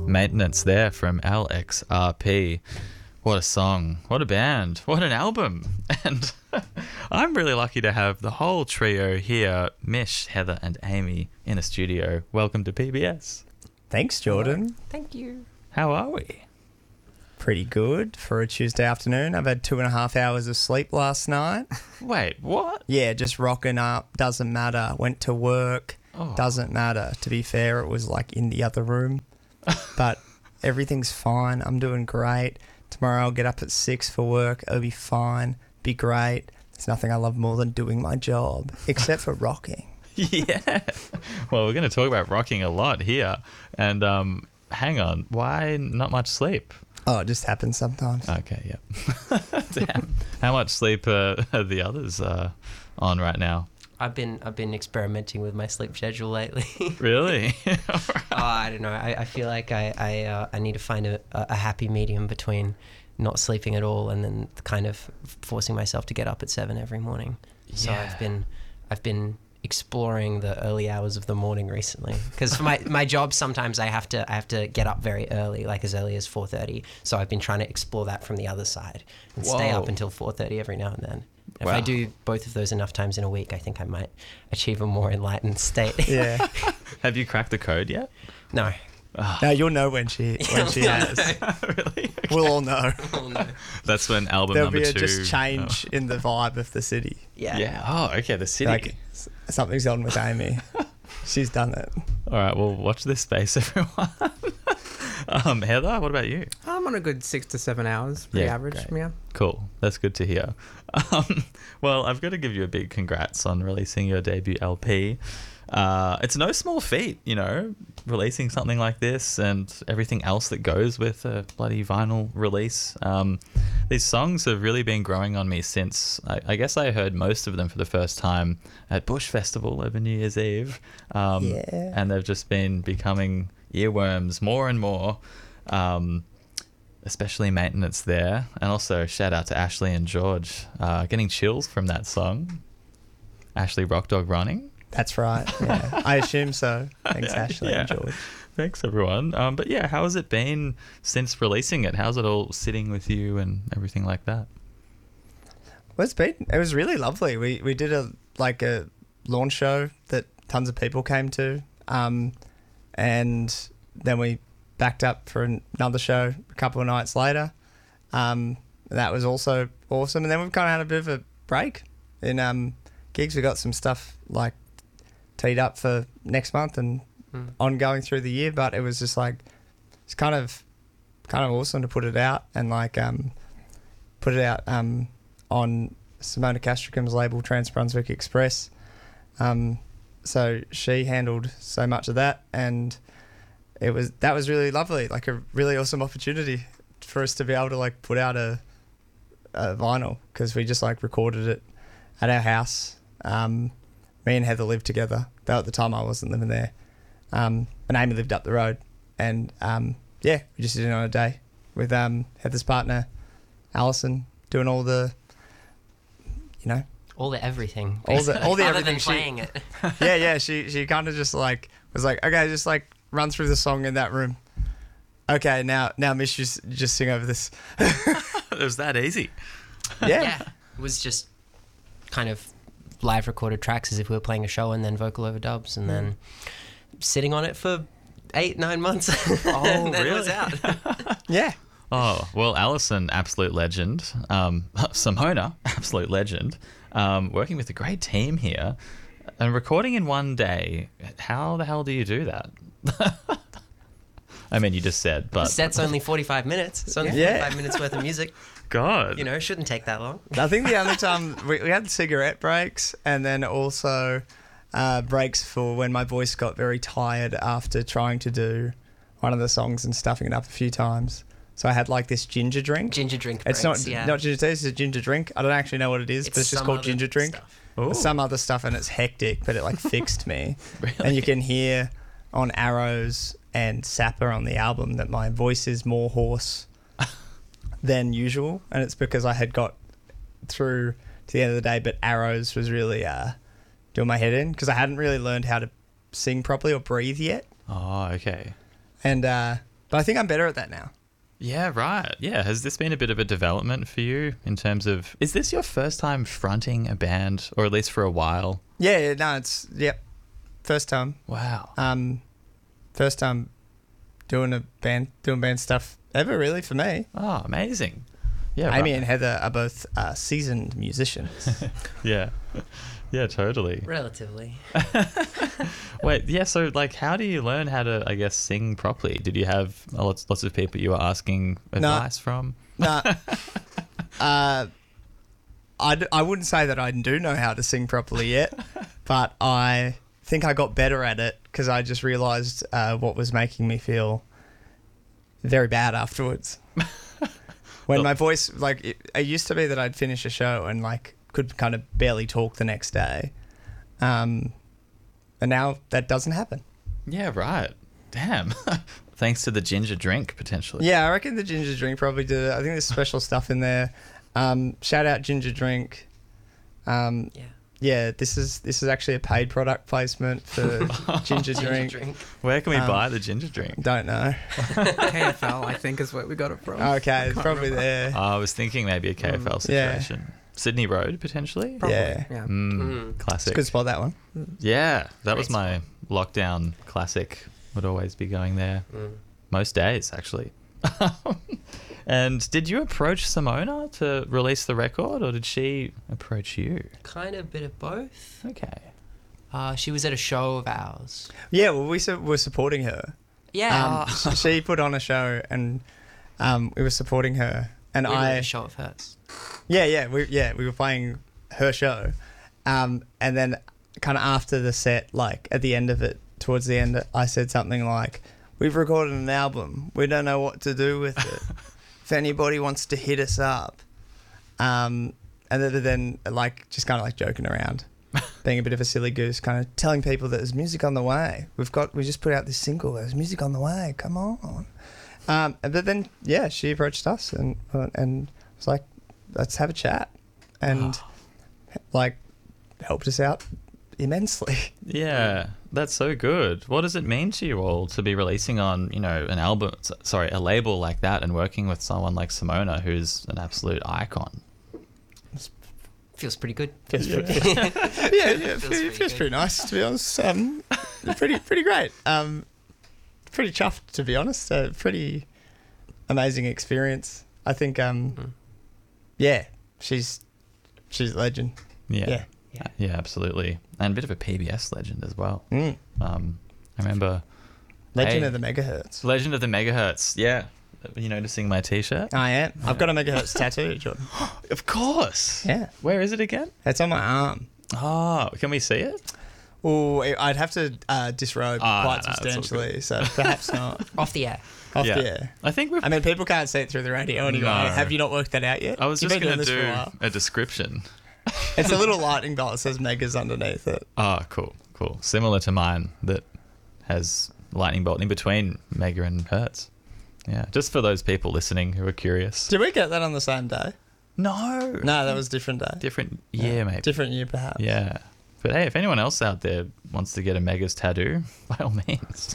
Maintenance there from LXRP. What a song. What a band. What an album. And I'm really lucky to have the whole trio here, Mish, Heather and Amy, in the studio. Welcome to PBS. Thanks, Jordan. Thank you. How are we? Pretty good for a Tuesday afternoon. I've had 2.5 hours of sleep last night. Wait, what? Yeah, just rocking up. Doesn't matter. Went to work. Oh. Doesn't matter. To be fair, it was like in the other room. But everything's fine. I'm doing great. Tomorrow I'll get up at 6 for work. It'll be fine. Be great. There's nothing I love more than doing my job, except for rocking. Yeah. Well, we're going to talk about rocking a lot here. And hang on. Why not much sleep? Oh, it just happens sometimes. Okay, yeah. Damn. How much sleep are the others on right now? I've been experimenting with my sleep schedule lately. Really? I don't know. I feel like I need to find a happy medium between not sleeping at all and then kind of forcing myself to get up at 7 every morning. So Yeah. I've been exploring the early hours of the morning recently because for my job sometimes I have to get up very early, like as early as 4:30. So I've been trying to explore that from the other side and stay up until 4:30 every now and then. If I do both of those enough times in a week, I think I might achieve a more enlightened state. Yeah. Have you cracked the code yet? No. Now you'll know when she has. Really? Okay. We'll all know. Oh, no. That's when album There'll number be a 2. just change in the vibe of the city. Yeah. Yeah. Oh, okay. The city. Like something's on with Amy. She's done it. All right. Well, watch this space, everyone. Heather, what about you? I'm on a good 6 to 7 hours, pretty average. great. Yeah. Cool. That's good to hear. Well, I've got to give you a big congrats on releasing your debut LP. It's no small feat, you know, releasing something like this and everything else that goes with a bloody vinyl release. These songs have really been growing on me since, I guess I heard most of them for the first time at Bush Festival over New Year's Eve. And they've just been becoming earworms more and more, especially Maintenance there. And also shout out to Ashley and George, getting chills from that song. Ashley Rock Dog Running. That's right. Yeah. I assume so. Thanks, Ashley and George. Thanks, everyone. But yeah, how has it been since releasing it? How's it all sitting with you and everything like that? Well, it was really lovely. We did a launch show that tons of people came to, and then we backed up for another show a couple of nights later. That was also awesome. And then we've kind of had a bit of a break in gigs. We got some stuff like teed up for next month and ongoing through the year, but it was just like it's kind of awesome to put it out and put it out on Simona Castricum's label Trans Brunswick Express. So she handled so much of that, and that was really lovely, like a really awesome opportunity for us to be able to like put out a vinyl, because we just like recorded it at our house. Me and Heather lived together, though at the time I wasn't living there. And Amy lived up the road, and we just did it on a day with Heather's partner Alison doing all the, All the everything. all the Other everything. than playing it. Yeah. She kind of just like was like, okay, just like run through the song in that room. Okay, now Mish, just sing over this. It was that easy. Yeah. It was just kind of live recorded tracks as if we were playing a show, and then vocal overdubs, and then sitting on it for 8-9 months. And then it was out. Yeah. Oh, well, Alison, absolute legend. Simona, absolute legend. Working with a great team here and recording in one day. How the hell do you do that? I mean, you just said, but... The set's only 45 minutes. It's only 45 minutes worth of music. God. It shouldn't take that long. I think the only time we had cigarette breaks, and then also breaks for when my voice got very tired after trying to do one of the songs and stuffing it up a few times. So I had like this ginger drink. Ginger drink It's breaks, not ginger tea, it's a ginger drink. I don't actually know what it is, but it's just some called other ginger drink. stuff. Ooh. Some other stuff, and it's hectic, but it like fixed me. Really? And you can hear on Arrows and Sapper on the album that my voice is more hoarse than usual, and it's because I had got through to the end of the day, but Arrows was really doing my head in, because I hadn't really learned how to sing properly or breathe yet. Oh, okay. And But I think I'm better at that now. Yeah, right. Yeah. Has this been a bit of a development for you in terms of, is this your first time fronting a band, or at least for a while? Yeah, no, first time. Wow. First time doing band stuff ever, really, for me. Oh, amazing. Yeah. Amy right. and Heather are both seasoned musicians. Yeah. Yeah, totally. Relatively. Wait, yeah, so like how do you learn how to, I guess, sing properly? Did you have lots of people you were asking advice from? No. I wouldn't say that I do know how to sing properly yet, but I think I got better at it because I just realised what was making me feel very bad afterwards. When my voice, like, it used to be that I'd finish a show and, like, could kind of barely talk the next day. And now that doesn't happen. Yeah, right. Damn. Thanks to the ginger drink, potentially. Yeah, I reckon the ginger drink probably did it. I think there's special stuff in there. Shout out ginger drink. Yeah. Yeah, this is actually a paid product placement for ginger drink. Where can we buy the ginger drink? Don't know. KFL, I think, is where we got it from. Okay, it's probably there. I was thinking maybe a KFL yeah. situation. Sydney Road, potentially? Probably, Yeah. yeah. Classic. Good spot, that one. Yeah, that Great was my lockdown classic. Would always be going there. Most days, actually. And did you approach Simona to release the record, or did she approach you? Kind of a bit of both. Okay. She was at a show of ours. Yeah, well, we were supporting her. Yeah. She put on a show, and we were supporting her. And we were at a show of hers. Yeah, we were playing her show, and then kind of after the set, like at the end of it, towards the end, I said something like, "We've recorded an album. We don't know what to do with it. If anybody wants to hit us up," and then like just kind of like joking around, being a bit of a silly goose, kind of telling people that there's music on the way. We just put out this single. There's music on the way. Come on. But then she approached us and was like, let's have a chat, and like helped us out immensely. Yeah, that's so good. What does it mean to you all to be releasing on, a label like that and working with someone like Simona, who's an absolute icon? Feels pretty good. Feels pretty nice, to be honest. Pretty great. Pretty chuffed, to be honest. Pretty amazing experience. I think. She's a legend. Yeah, absolutely, and a bit of a PBS legend as well. I remember Legend of the Megahertz. Legend of the Megahertz. Yeah, you noticing my T-shirt? I am. I've got a Megahertz tattoo, Jordan. Of course. Yeah. Where is it again? It's on my arm. Oh, can we see it? Oh, I'd have to disrobe quite no, substantially, so perhaps not. Off the air. Off the air. I think I mean, people can't see it through the radio anyway. No. Have you not worked that out yet? I was You've just been going to doing this for a do while. a description. It's a little lightning bolt that says Megas underneath it. Oh, cool. Similar to mine that has lightning bolt in between Mega and Hertz. Yeah, just for those people listening who are curious. Did we get that on the same day? No, that was a different day. different year maybe. Different year, perhaps. Yeah. But hey, if anyone else out there wants to get a Megas tattoo, by all means.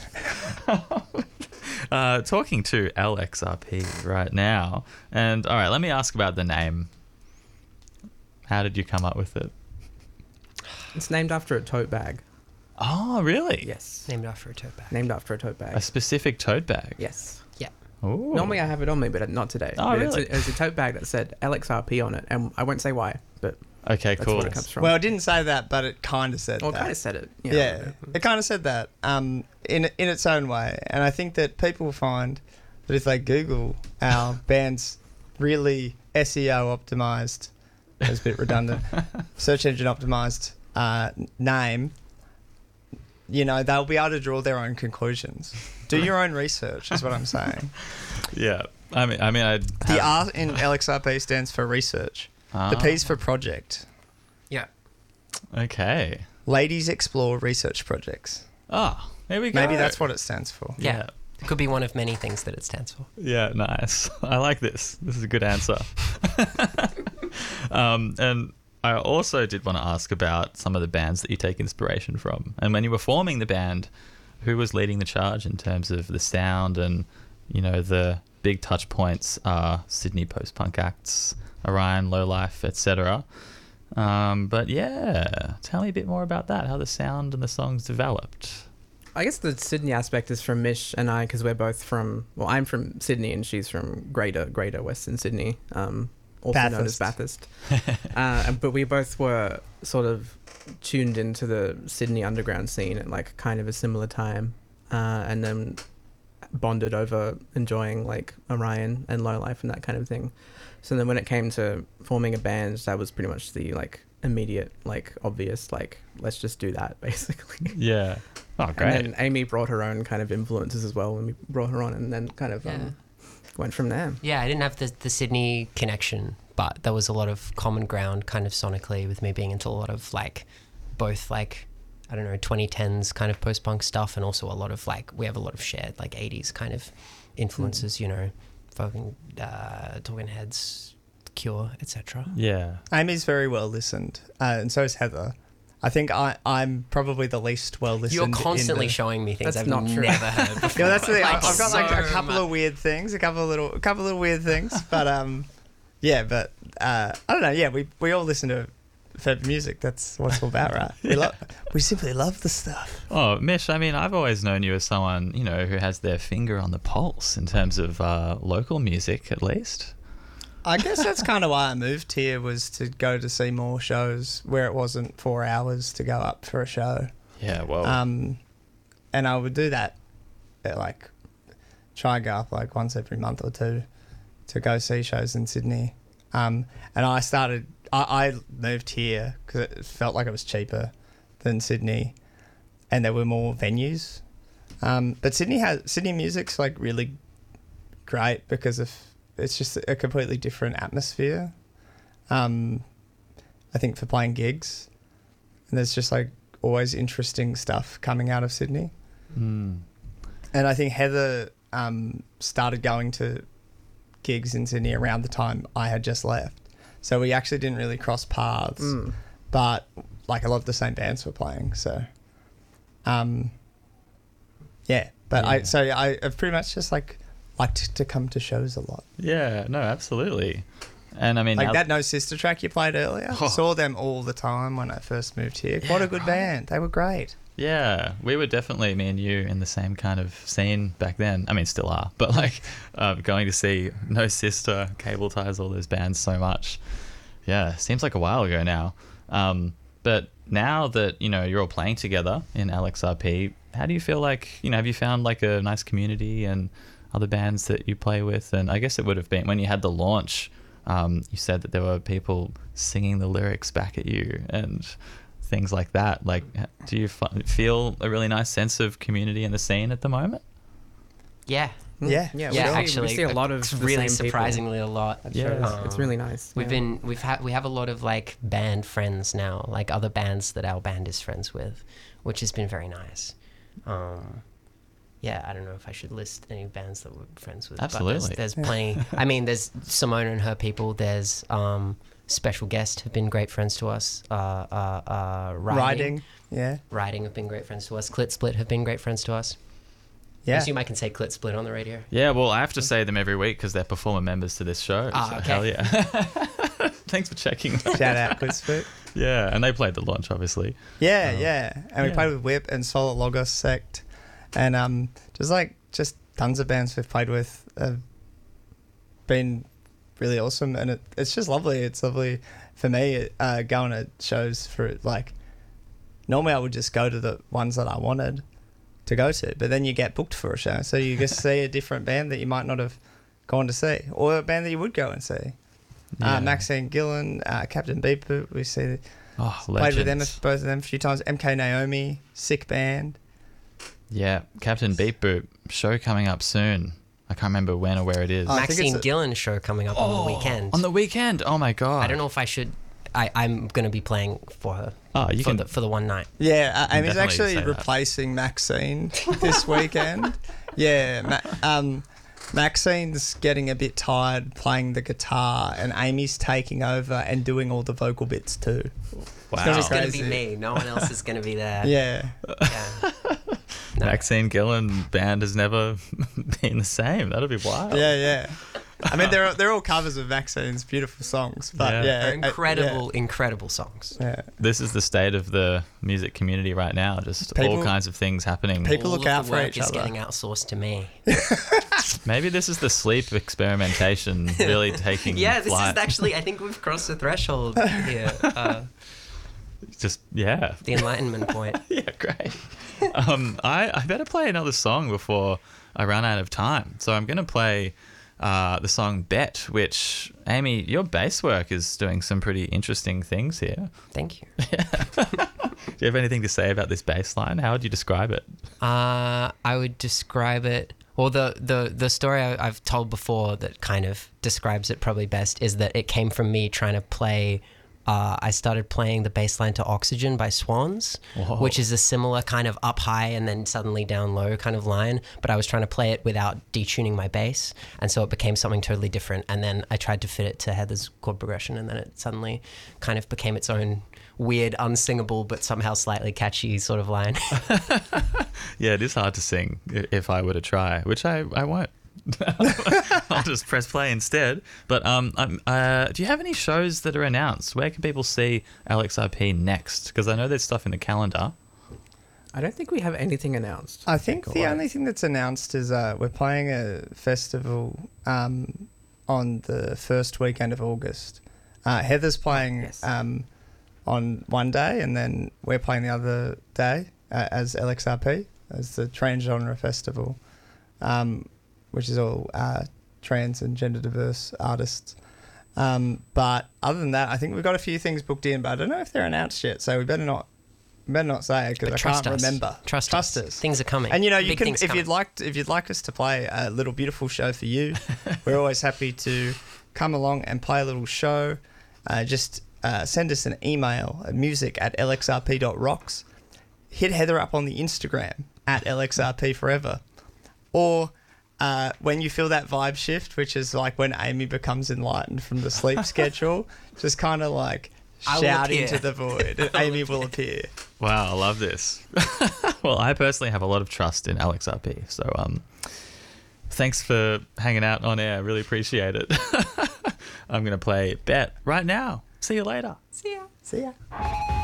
Talking to LXRP right now. And all right, let me ask about the name. How did you come up with it? It's named after a tote bag. Oh, really? Yes. Named after a tote bag. Named after a tote A bag. specific tote bag? Yes. Yeah. Ooh. Normally I have it on me, but not today. Oh, But really? It was a tote bag that said LXRP on it, and I won't say why, but Okay, that's cool. where it comes from. Well, it didn't say that, but it kind of said Well, that. it kind of said it. Yeah, it kind of said that in its own way. And I think that people will find that if they Google our band's really SEO optimized, that's a bit redundant, search engine optimized name, they'll be able to draw their own conclusions. Do your own research, is what I'm saying. Yeah. I mean, The R in LXRP stands for research. The P's for project. Yeah. Okay. Ladies Explore Research Projects. Oh, there we go. Maybe that's what it stands for. Yeah. It could be one of many things that it stands for. Yeah, nice. I like this. This is a good answer. And I also did want to ask about some of the bands that you take inspiration from. And when you were forming the band, who was leading the charge in terms of the sound and the big touch points are Sydney post-punk acts, Orion, Lowlife, etc. But yeah, tell me a bit more about that, how the sound and the songs developed. I guess the Sydney aspect is from Mish and I, because we're both from, well, I'm from Sydney and she's from Greater Western Sydney, also known as Bathurst. But we both were sort of tuned into the Sydney underground scene at like kind of a similar time, and then bonded over enjoying like Orion and Lowlife and that kind of thing. So then when it came to forming a band, that was pretty much the like immediate, like obvious, like let's just do that basically. Yeah. Oh, great. And then Amy brought her own kind of influences as well when we brought her on, and then kind of went from there. Yeah, I didn't have the Sydney connection, but there was a lot of common ground kind of sonically with me being into a lot of like both like, I don't know, 2010s kind of post-punk stuff, and also a lot of like, we have a lot of shared like 80s kind of influences, fucking Talking Heads, Cure, etc. Yeah. Amy's very well listened, and so is Heather. I think I'm probably the least well listened. You're constantly showing me things That's I've not true. never heard before. Yeah, that's the thing. Like, I've got like a so couple much. of weird things, a couple of little weird things, but I don't know. Yeah, we all listen to fair music. That's what it's all about, right? We simply love the stuff. Oh, Mish, I mean, I've always known you as someone, who has their finger on the pulse in terms of local music, at least. I guess that's kind of why I moved here, was to go to see more shows where it wasn't 4 hours to go up for a show. Yeah, well. And I would do that, like try and go up like once every month or two to go see shows in Sydney. And I moved here because it felt like it was cheaper than Sydney, and there were more venues. But Sydney music's like really great because it's just a completely different atmosphere. I think for playing gigs, and there's just like always interesting stuff coming out of Sydney. Mm. And I think Heather started going to gigs in Sydney around the time I had just left. So we actually didn't really cross paths, but like a lot of the same bands were playing. So, yeah. But Yeah. I've pretty much just liked to come to shows a lot. Yeah, no, absolutely. And I mean, Like that No Sister track you played earlier. Oh. Saw them all the time when I first moved here. Yeah, What a good right. band. They were great. yeah, we were definitely, me and you, in the same kind of scene back then. I mean, still are, but like going to see No Sister, Cable Ties, all those bands so much. Yeah, seems like a while ago now. But now that, you're all playing together in LXRP, how do you feel like, have you found like a nice community and other bands that you play with? And I guess it would have been when you had the launch, you said that there were people singing the lyrics back at you and things like that. Like, do you feel a really nice sense of community in the scene at the moment? Yeah. Yeah. Yeah, Yeah, we actually, see a lot of it's the really same people. surprisingly a lot. That Yeah. shows. It's really nice. We Yeah. have a lot of like band friends now, like other bands that our band is friends with, which has been very nice. Yeah, I don't know if I should list any bands that we're friends with. Absolutely. But there's plenty. I mean, there's Simone and her people. There's Special Guest have been great friends to us. Riding Yeah. have been great friends to us. Clit Split have been great friends to us. I Yeah. assume I can say Clit Split on the radio. Yeah, well, I have to say them every week because they're performer members to this show. Ah, so okay. hell yeah. Thanks for checking. Shout out Quizfoot. Yeah, and they played the launch, obviously. Yeah, yeah. And we yeah. played with Whip and Solar Logos Sect. And just tons of bands we've played with have been really awesome. And it's just lovely. It's lovely for me going to shows for like, normally I would just go to the ones that I wanted to go to, but then you get booked for a show. So you just see a different band that you might not have gone to see, or a band that you would go and see. Yeah. Maxine Gillen, Captain Beeper, we see Oh, played with them, legends. both of them a few times. MK Naomi, sick band. Yeah, Captain Beep Boop show coming up soon. I can't remember when or where it is. I think Maxine it's a- Gillen's show coming up on the weekend. On the weekend? Oh my god! I don't know if I should. I'm going to be playing for her. Oh, you for can. the one night. Yeah, Amy's definitely actually say that. replacing Maxine this weekend. Yeah, Maxine's getting a bit tired playing the guitar, and Amy's taking over and doing all the vocal bits too. Wow. gonna be It's going to crazy. be me. No one else is going to be there. Yeah, Yeah. Maxine Gillen band has never been the same. That'd be wild. Yeah. I mean, they're all covers of Maxine's beautiful songs, but Yeah. They're incredible songs. yeah. This is the state of the music community right now. Just all People- kinds of things happening. People All look of out the for work each is other. getting outsourced to me. Maybe this is the sleep experimentation really taking Yeah, this flight. is actually. I think we've crossed the threshold here. Just, yeah. The enlightenment point. Yeah, great. I better play another song before I run out of time. So I'm going to play the song Bet, which, Amy, your bass work is doing some pretty interesting things here. Thank you. Do you have anything to say about this bass line? How would you describe it? I would describe it. Well, the story I've told before that kind of describes it probably best is that it came from me trying to play. I started playing the bass line to Oxygen by Swans, Whoa. which is a similar kind of up high and then suddenly down low kind of line. But I was trying to play it without detuning my bass. And so it became something totally different. And then I tried to fit it to Heather's chord progression. And then it suddenly kind of became its own weird, unsingable, but somehow slightly catchy sort of line. Yeah, it is hard to sing if I were to try, which I won't. I'll just press play instead. But do you have any shows that are announced? Where can people see LXRP next? Because I know there's stuff in the calendar. I don't think we have anything announced. I think the only thing that's announced is we're playing a festival on the first weekend of August. Heather's playing Yes. on one day, and then we're playing the other day as LXRP, as the Trans Genre Festival, which is all trans and gender diverse artists. But other than that, I think we've got a few things booked in, but I don't know if they're announced yet, so we better not say it because I Trust can't us. remember. Trust us. Things are coming. And you know, you Big can things if coming. you'd like us to play a little beautiful show for you, we're always happy to come along and play a little show. Just send us an email at music@lxrp.rocks. Hit Heather up on the Instagram @lxrpforever, or when you feel that vibe shift, which is like when Amy becomes enlightened from the sleep schedule, just kind of like I will shout appear. into the void, and Amy will appear. Wow, I love this. Well, I personally have a lot of trust in LXRP. So thanks for hanging out on air. Really appreciate it. I'm going to play Bet right now. See you later. See ya. See ya.